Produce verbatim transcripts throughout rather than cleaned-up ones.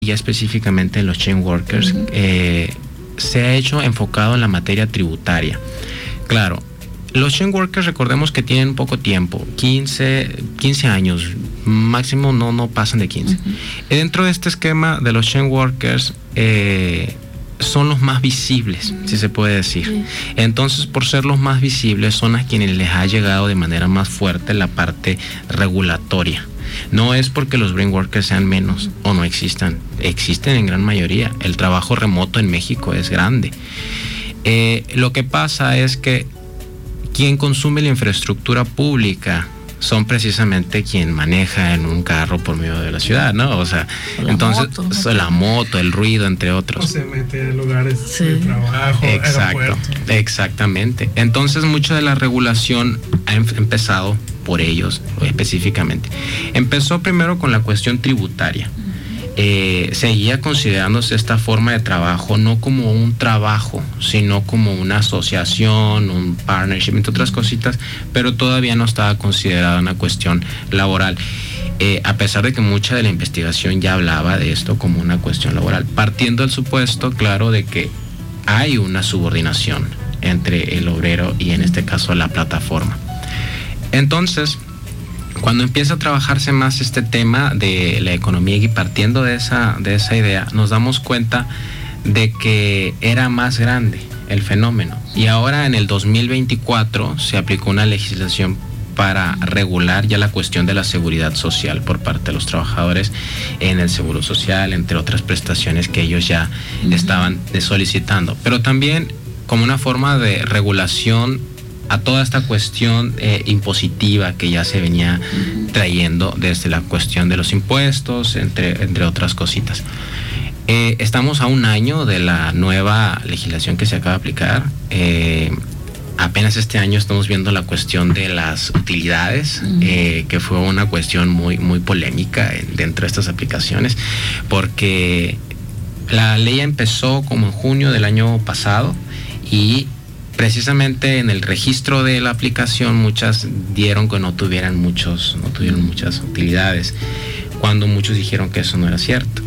ya específicamente en los chain workers, uh-huh. eh, se ha hecho enfocado en la materia tributaria. Claro, los chain workers, recordemos que tienen poco tiempo, quince años, máximo no, no pasan de quince. Uh-huh. Y dentro de este esquema de los chain workers, eh, son los más visibles, uh-huh. si se puede decir. Uh-huh. Entonces, por ser los más visibles, son a quienes les ha llegado de manera más fuerte la parte regulatoria. No es porque los brain workers sean menos o no existan, existen en gran mayoría. El trabajo remoto en México es grande. Eh, lo que pasa es que quien consume la infraestructura pública son precisamente quien maneja en un carro por medio de la ciudad, ¿no? O sea, la entonces moto, ¿no? La moto, el ruido, entre otros. O se mete en lugares sí. de trabajo, exacto, aeropuerto. Exactamente. Entonces, mucha de la regulación ha em- empezado por ellos específicamente. Empezó primero con la cuestión tributaria. Eh, seguía considerándose esta forma de trabajo no como un trabajo, sino como una asociación, un partnership, entre otras cositas, pero todavía no estaba considerada una cuestión laboral. Eh, a pesar de que mucha de la investigación ya hablaba de esto como una cuestión laboral, partiendo del supuesto, claro, de que hay una subordinación entre el obrero y en este caso la plataforma. Entonces, cuando empieza a trabajarse más este tema de la economía y partiendo de esa, de esa idea, nos damos cuenta de que era más grande el fenómeno. Y ahora en el dos mil veinticuatro se aplicó una legislación para regular ya la cuestión de la seguridad social por parte de los trabajadores en el seguro social, entre otras prestaciones que ellos ya uh-huh. estaban solicitando. Pero también como una forma de regulación a toda esta cuestión eh, impositiva que ya se venía trayendo desde la cuestión de los impuestos, entre, entre otras cositas. Eh, estamos a un año de la nueva legislación que se acaba de aplicar. Eh, apenas este año estamos viendo la cuestión de las utilidades, uh-huh. eh, que fue una cuestión muy, muy polémica dentro de estas aplicaciones, porque la ley empezó como en junio del año pasado y precisamente en el registro de la aplicación muchas dieron que no tuvieran muchos, no tuvieron muchas utilidades, cuando muchos dijeron que eso no era cierto.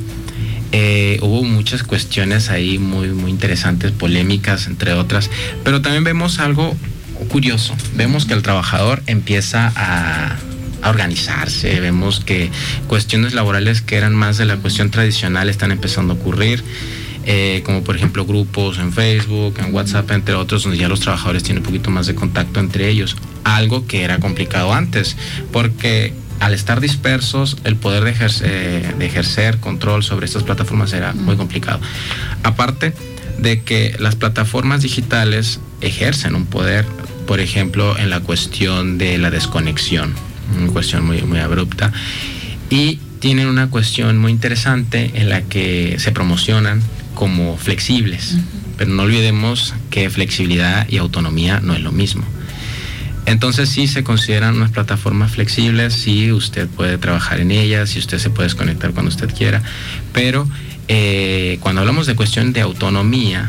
Eh, hubo muchas cuestiones ahí muy, muy interesantes, polémicas, entre otras, pero también vemos algo curioso. Vemos que el trabajador empieza a, a organizarse, vemos que cuestiones laborales que eran más de la cuestión tradicional están empezando a ocurrir. Eh, como por ejemplo grupos en Facebook, en WhatsApp, entre otros, donde ya los trabajadores tienen un poquito más de contacto entre ellos, algo que era complicado antes, porque al estar dispersos, el poder de ejercer, eh, de ejercer control sobre estas plataformas era muy complicado. Aparte de que las plataformas digitales ejercen un poder, por ejemplo, en la cuestión de la desconexión, una cuestión muy, muy abrupta, y tienen una cuestión muy interesante en la que se promocionan como flexibles, uh-huh. pero no olvidemos que flexibilidad y autonomía no es lo mismo. Entonces sí se consideran unas plataformas flexibles, sí usted puede trabajar en ellas, sí usted se puede desconectar cuando usted quiera, pero eh, cuando hablamos de cuestión de autonomía,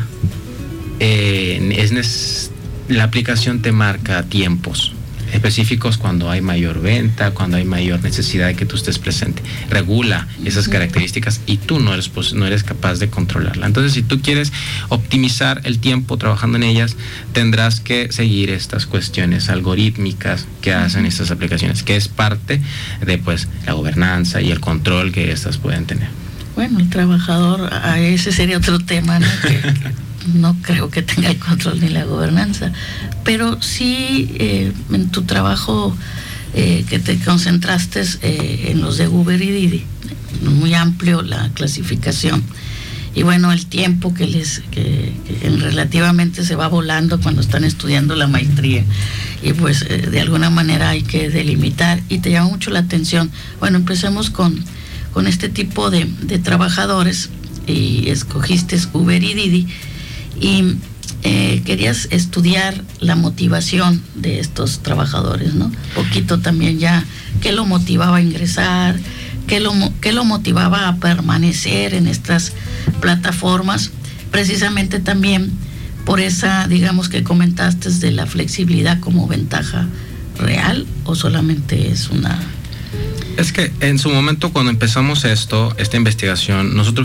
eh, es nes- la aplicación te marca tiempos específicos cuando hay mayor venta, cuando hay mayor necesidad de que tú estés presente. Regula esas características y tú no eres, no eres capaz de controlarla. Entonces, si tú quieres optimizar el tiempo trabajando en ellas, tendrás que seguir estas cuestiones algorítmicas que hacen estas aplicaciones, que es parte de pues la gobernanza y el control que estas pueden tener. Bueno, el trabajador, a ese sería otro tema, ¿no? que, que no creo que tenga el control ni la gobernanza, pero sí eh, en tu trabajo eh, que te concentraste eh, en los de Uber y Didi, muy amplio la clasificación, y bueno, el tiempo que les que, que relativamente se va volando cuando están estudiando la maestría, y pues eh, de alguna manera hay que delimitar, y te llama mucho la atención. Bueno, empecemos con, con este tipo de, de trabajadores, y escogiste Uber y Didi, y eh, querías estudiar la motivación de estos trabajadores, ¿no? Poquito también ya, ¿qué lo motivaba a ingresar? ¿Qué lo, qué lo motivaba a permanecer en estas plataformas? Precisamente también por esa, digamos, que comentaste de la flexibilidad como ventaja real, o solamente es una Es que en su momento cuando empezamos esto, esta investigación, nosotros